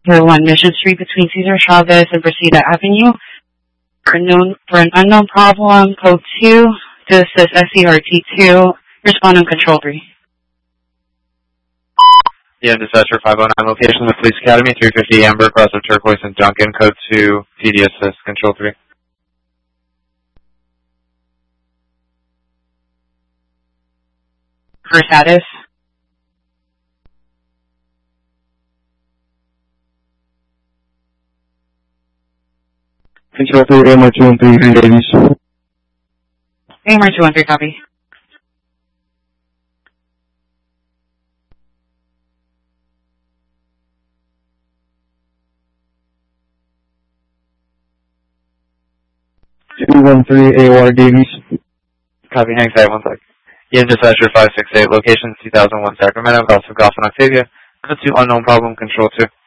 for 1 Mission Street between Cesar Chavez and Brasida Avenue. For an unknown problem, code 2, this is SCRT2, respond on control 3. Yeah, dispatcher 509, location of the Police Academy, 350 Amber, across of Turquoise and Duncan, code 2, PD assist, control 3. For status. Control 3, AMR 213, Green Davies. AMR 213, copy. AOR Davies. Copy, hang tight, 1 sec. Yeah, dispatcher 568, location 2001 Sacramento, Golf of Golf and Octavia, code 2, unknown problem, control 2.